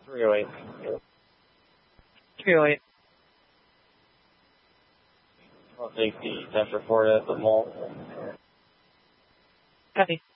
308. 308. I'll take the test report at the mall. Copy.